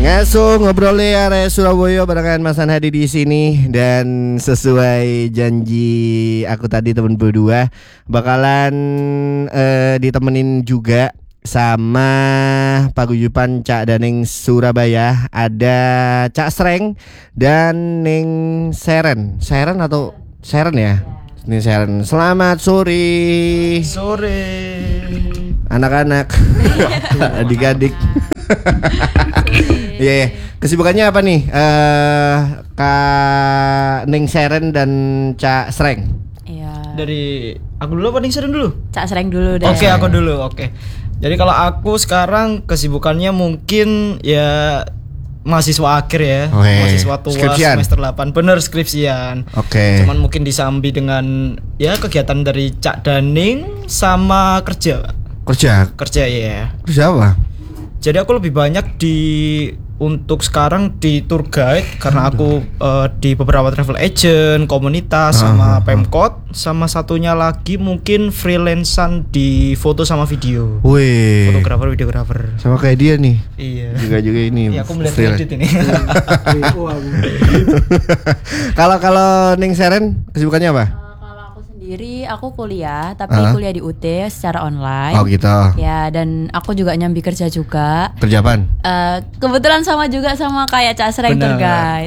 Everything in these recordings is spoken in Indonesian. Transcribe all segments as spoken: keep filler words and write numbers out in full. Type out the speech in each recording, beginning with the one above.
Ngaso ngobrol ya area Surabaya barengan Mas Hadi di sini dan sesuai janji aku tadi temen berdua bakalan uh, ditemenin juga sama paguyuban Cak Daning Surabaya. Ada Cak Sreng dan Ning Seren. Seren atau Seren ya? Ning Seren. Selamat sore. Sore. Anak-anak, adik-adik. Iya, yeah, yeah. Kesibukannya apa nih? Uh, Kak Ning Seren dan Cak Sreng. Iya. Dari aku dulu apa Ning Seren dulu? Cak Sreng dulu deh. Oke, okay, aku dulu. Oke. Okay. Jadi kalau aku sekarang kesibukannya mungkin ya mahasiswa akhir ya. Oh, hey. Mahasiswa tua skripsian. Semester delapan. Bener skripsian. Oke. Okay. Cuman mungkin disambi dengan ya kegiatan dari Cak Daning sama kerja. Kerja? Kerja ya. Kerja apa? Jadi aku lebih banyak di untuk sekarang di tour guide karena aku uh, di beberapa travel agent, komunitas sama uh, Pemkot, sama satunya lagi mungkin freelancean di foto sama video. Wih. Fotografer, videografer. Sama kayak dia nih. Iya. Juga juga ini. Iya, aku melihat edit ini. Kalau kalau Ning Seren kesibukannya apa? Sendiri aku kuliah tapi uh. kuliah di U T secara online. Oh gitu. Ya dan aku juga nyambi kerja juga. Kerja apaan? Uh, kebetulan sama juga sama kayak Cak Sreng tour guide.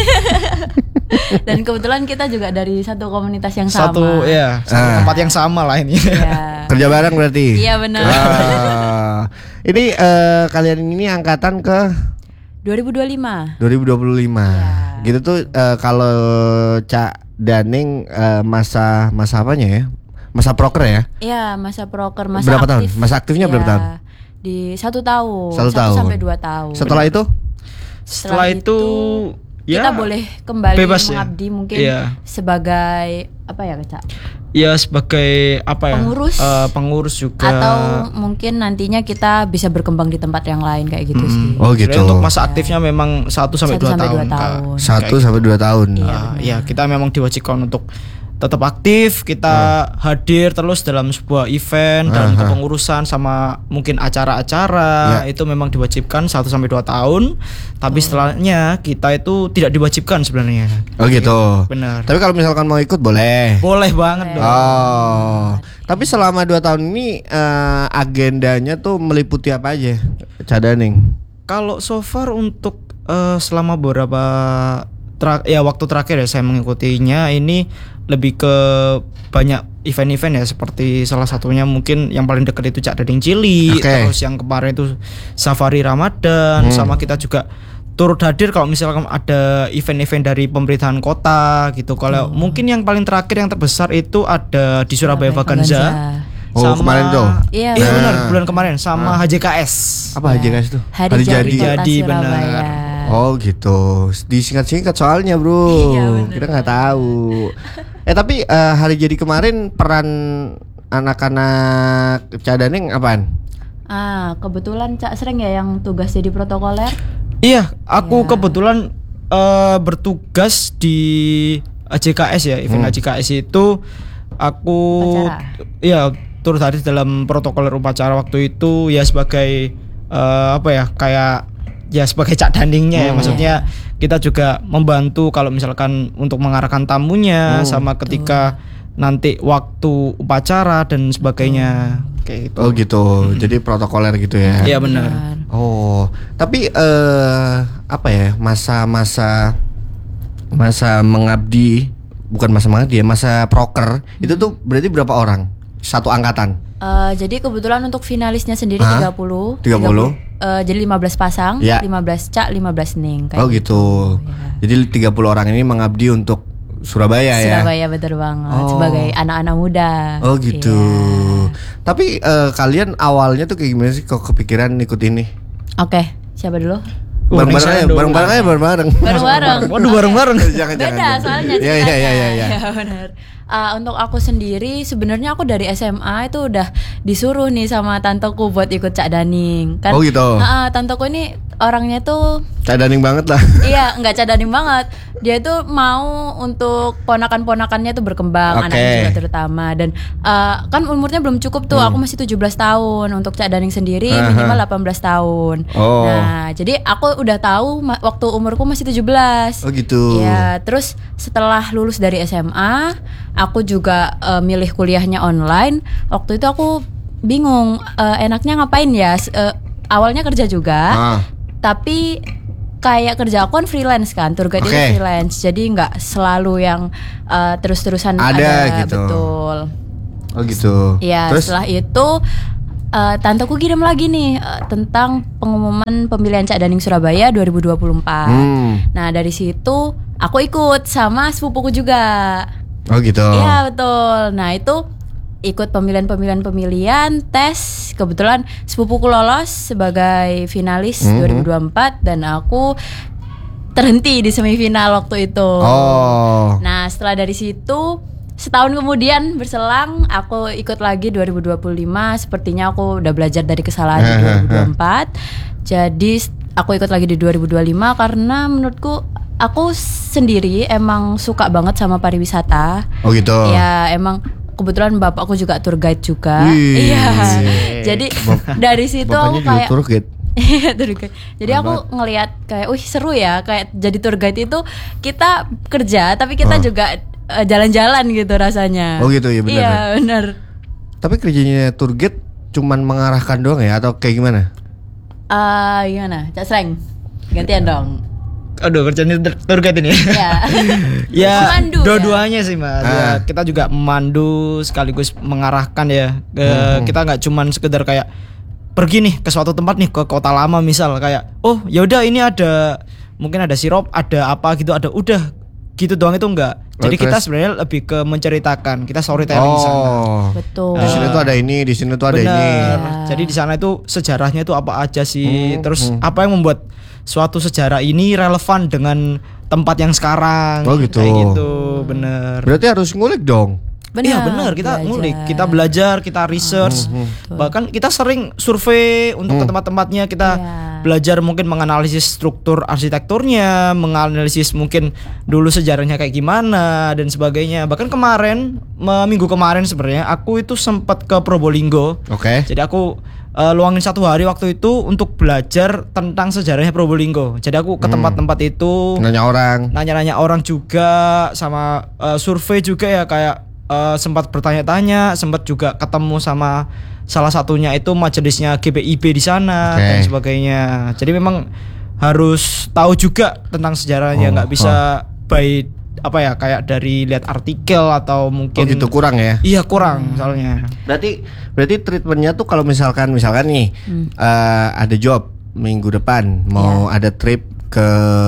Dan kebetulan kita juga dari satu komunitas yang sama. Satu ya, satu uh. tempat yang sama lah ini. Ya. Kerja bareng berarti. Iya benar. Uh. Ini uh, kalian ini angkatan ke dua ribu dua puluh lima. dua ribu dua puluh lima. Ya. Gitu tuh uh, kalau Cak Daning uh, masa masa apanya ya? Masa proker ya? Iya, masa proker, masa berapa aktif. Tahun? Masa aktifnya ya, berapa tahun? Di satu tahun. Satu, satu tahun. sampai dua tahun. Setelah itu? Setelah, Setelah itu, itu kita ya, boleh kembali bebas mengabdi ya? mungkin iya. sebagai apa ya, Cak? Ya sebagai apa ya? Pengurus. Uh, pengurus juga. Atau mungkin nantinya kita bisa berkembang di tempat yang lain kayak gitu hmm. sih. Oh gitu. Jadi untuk masa aktifnya ya. Memang satu sampai dua tahun. tahun. satu sampai dua tahun. Iya, uh, ya kita memang diwajibkan untuk tetap aktif, kita uh. hadir terus dalam sebuah event uh-huh. dalam kepengurusan sama mungkin acara-acara, yeah. itu memang diwajibkan satu sampai dua tahun. Tapi oh. setelahnya kita itu tidak diwajibkan sebenarnya. Oh gitu. Benar. Tapi kalau misalkan mau ikut boleh. Boleh banget dong. Oh. Tapi selama dua tahun ini uh, agendanya tuh meliputi apa aja, Cak Daning? Kalau so far untuk uh, selama beberapa Tra- ya waktu terakhir ya saya mengikutinya ini lebih ke banyak event-event ya, seperti salah satunya mungkin yang paling dekat itu Cak Daning Cili, okay. terus yang kemarin itu Safari Ramadan, hmm. sama kita juga turut hadir kalau misalkan ada event-event dari pemerintahan kota gitu. Kalau hmm. mungkin yang paling terakhir yang terbesar itu ada di Surabaya Vaganza. Oh sama, kemarin tuh. Iya nah. benar, bulan kemarin sama ah. H J K S. Apa H J K S tuh? Hari, Hari Jadi, Jadi benar. Oh gitu, disingkat-singkat soalnya bro. Iya, kita nggak tahu. Eh tapi uh, hari jadi kemarin peran anak-anak Cak Daning apaan? Ah kebetulan Cak Sreng ya yang tugas jadi protokoler. Iya, aku ya. kebetulan uh, bertugas di H J K S ya, event hmm. H J K S itu aku iya turut hadir dalam protokoler upacara waktu itu ya sebagai uh, apa ya kayak ya sebagai Cak Daningnya hmm. ya, maksudnya kita juga membantu kalau misalkan untuk mengarahkan tamunya hmm. sama ketika Tuh. nanti waktu upacara dan sebagainya hmm. kayak gitu. Oh gitu, hmm. jadi protokoler gitu ya? Iya benar. Oh, tapi uh, apa ya masa-masa masa mengabdi bukan masa mengabdi ya masa proker hmm. itu tuh berarti berapa orang satu angkatan? Uh, jadi kebetulan untuk finalisnya sendiri Hah? tiga puluh. tiga puluh. Uh, jadi lima belas pasang, ya. lima belas Cak, lima belas Ning kayak Oh gitu. gitu. Ya. Jadi tiga puluh orang ini mengabdi untuk Surabaya, Surabaya ya. Surabaya betul banget oh. sebagai anak-anak muda. Oh gitu. Ya. Tapi uh, kalian awalnya tuh kayak gimana sih kok kepikiran ikut ini? Oke, siapa dulu? Bareng-bareng aja, bareng-bareng aja, bareng-bareng. Bareng-bareng. Waduh, bareng-bareng. Jangan, Beda jangan. soalnya. Iya, iya, iya, iya. Ya benar. uh, untuk aku sendiri sebenarnya aku dari S M A itu udah disuruh nih sama tanteku buat ikut Cak Daning. Kan, Oh gitu. uh, tanteku ini orangnya tuh Cak Daning banget lah. iya, nggak Cak Daning banget. Dia itu mau untuk ponakan-ponakannya tuh berkembang, Oke. anaknya juga terutama. Dan uh, kan umurnya belum cukup tuh. Aku masih tujuh belas tahun. Untuk Cak Daning sendiri Aha. minimal delapan belas tahun. Oh. Nah, jadi aku udah tahu ma- waktu umurku masih tujuh belas. Oh gitu. Ya, terus setelah lulus dari S M A, aku juga uh, milih kuliahnya online. Waktu itu aku bingung uh, enaknya ngapain ya. S- uh, awalnya kerja juga, Ah. tapi kayak kerja aku kan freelance kan, tour guide Oke. itu freelance, jadi nggak selalu yang uh, terus-terusan Ada ada, gitu. betul. Oh gitu. Ya, Terus setelah itu uh, tanteku kirim lagi nih uh, tentang pengumuman pemilihan Cak Daning Surabaya dua ribu dua puluh empat. Hmm. Nah, dari situ aku ikut sama sepupuku juga. Oh gitu. Iya, betul. Nah, itu ikut pemilihan-pemilihan-pemilihan, tes. Kebetulan sepupuku lolos sebagai finalis Mhm. dua ribu dua puluh empat dan aku terhenti di semifinal waktu itu. Oh. Nah, setelah dari situ setahun kemudian berselang aku ikut lagi dua ribu dua puluh lima. Sepertinya aku udah belajar dari kesalahan di dua ribu dua puluh empat. Jadi aku ikut lagi di dua ribu dua puluh lima karena menurutku aku sendiri emang suka banget sama pariwisata. Oh gitu. Ya, emang kebetulan bapakku juga tour guide juga. Wih. Iya. Jadi dari situ Bapaknya aku juga kayak tour guide. Iya, tour guide. Jadi aku ngelihat kayak, wih seru ya, kayak jadi tour guide itu kita kerja tapi kita Oh. juga eh, jalan-jalan gitu rasanya. Oh gitu ya, benar Iya, ya? benar. Tapi kerjanya tour guide cuman mengarahkan doang ya atau kayak gimana? Ah, gimana? Cak Sreng. Gantian dong. Aduh, kerjanya tur- tour guide ini. Iya. Ya, Memandu, dua-duanya sih mas. Ya, Ah. kita juga memandu sekaligus mengarahkan ya. Ke, Hmm. Kita nggak cuman sekedar kayak pergi nih ke suatu tempat nih ke kota lama misal kayak, oh ya udah ini ada mungkin ada sirup, ada apa gitu, ada udah gitu doang itu enggak. Jadi Oh, kita terus? sebenarnya lebih ke menceritakan, kita storytelling di sana. Oh. Betul. Di sini tuh ada ini, di sini tuh ada Bener. ini. Ya. Jadi di sana itu sejarahnya itu apa aja sih? Hmm, Terus hmm. apa yang membuat suatu sejarah ini relevan dengan tempat yang sekarang? Oh, gitu. Kayak gitu, bener. Berarti harus ngulik dong. Iya benar, kita belajar. ngulik, kita belajar, kita research, Hmm, bahkan kita sering survei untuk ke tempat-tempatnya, kita Iya. belajar mungkin menganalisis struktur arsitekturnya, menganalisis mungkin dulu sejarahnya kayak gimana dan sebagainya. Bahkan kemarin, me- minggu kemarin sebenarnya aku itu sempat ke Probolinggo. Oke. Jadi aku eh, luangin satu hari waktu itu untuk belajar tentang sejarahnya Probolinggo. Jadi aku ke tempat-tempat itu Nanya orang. nanya-nanya orang juga, sama eh, survei juga ya, kayak eh, sempat bertanya-tanya, sempat juga ketemu sama salah satunya itu majelisnya G P I B di sana Oke. dan sebagainya. Jadi memang harus tahu juga tentang sejarahnya, Oh, nggak bisa by apa ya kayak dari lihat artikel atau Oh mungkin gitu kurang ya. iya kurang misalnya. Berarti berarti treatmentnya tuh kalau misalkan misalkan nih eh, ada job minggu depan mau ada trip ke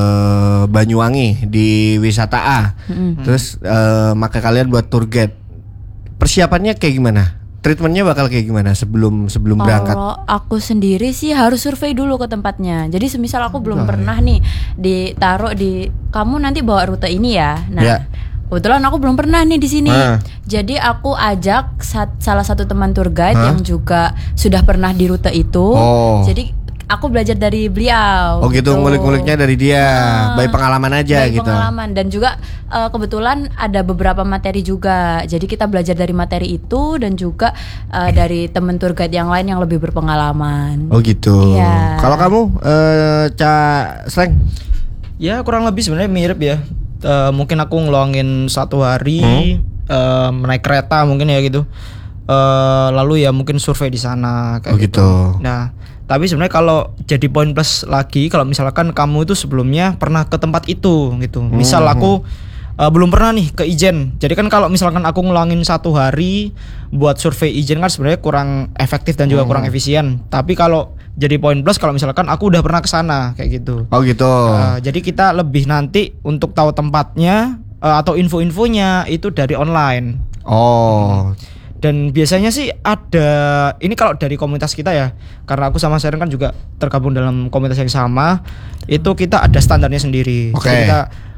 Banyuwangi di wisata A, terus eh, maka kalian buat tour guide. Persiapannya kayak gimana? Treatmentnya bakal kayak gimana sebelum sebelum berangkat? Kalau aku sendiri sih harus survei dulu ke tempatnya. Jadi semisal aku belum Oh, pernah nih ditaruh di kamu nanti bawa rute ini ya. Nah, Ya. kebetulan aku belum pernah nih di sini. Ah. Jadi aku ajak sat- salah satu teman tour guide Hah? yang juga sudah pernah di rute itu. Oh. Jadi aku belajar dari beliau. Oh gitu, ngulik-nguliknya dari dia, Ah, by pengalaman aja by gitu. pengalaman dan juga eh, kebetulan ada beberapa materi juga. Jadi kita belajar dari materi itu dan juga eh, dari temen tour guide yang lain yang lebih berpengalaman. Oh gitu. Iya. Kalau kamu, eh Cak Sreng? Ya kurang lebih sebenarnya mirip ya. Eh, mungkin aku ngeluangin satu hari eh, naik kereta mungkin ya gitu. Eh, lalu ya mungkin survei di sana kayak Oh gitu. Nah, tapi sebenarnya kalau jadi poin plus lagi kalau misalkan kamu itu sebelumnya pernah ke tempat itu gitu. Misal aku eh, belum pernah nih ke Ijen. Jadi kan kalau misalkan aku ngelangin satu hari buat survei Ijen kan sebenarnya kurang efektif dan juga kurang efisien. Tapi kalau jadi poin plus kalau misalkan aku udah pernah ke sana kayak gitu. Oh gitu. Uh, jadi kita lebih nanti untuk tahu tempatnya uh, atau info-infonya itu dari online. Oh. Dan biasanya sih ada ini kalau dari komunitas kita ya, karena aku sama Sharon kan juga tergabung dalam komunitas yang sama, itu kita ada standarnya sendiri. Oke. Jadi kita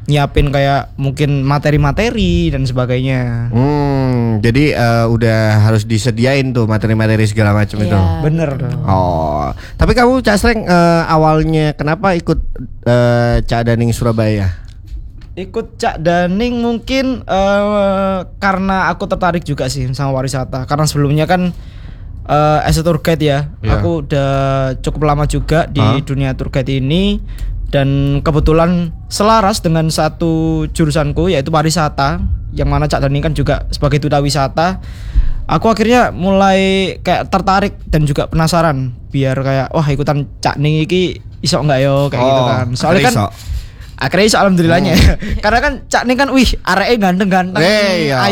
nyiapin kayak mungkin materi-materi dan sebagainya. Hmm, jadi uh, udah harus disediain tuh materi-materi segala macam Iya. itu. Bener dong. Oh, tapi kamu Cak Sreng uh, awalnya kenapa ikut uh, Cak Daning Surabaya? Ikut Cak Daning mungkin eh, karena aku tertarik juga sih sama pariwisata. Karena sebelumnya kan eh, as a tour guide ya, Iya. aku udah cukup lama juga di Hah? dunia tour guide ini. Dan kebetulan selaras dengan satu jurusanku yaitu pariwisata, yang mana Cak Daning kan juga sebagai duta wisata. Aku akhirnya mulai kayak tertarik dan juga penasaran biar kayak wah ikutan Cak Ning iki iso nggak yo kayak gitu Oh, kan. Soalnya kan akhirnya iso. akhirnya iso alhamdulillahnya. Karena kan Cak Ning kan wih areke ganteng-ganteng. Eh, iya.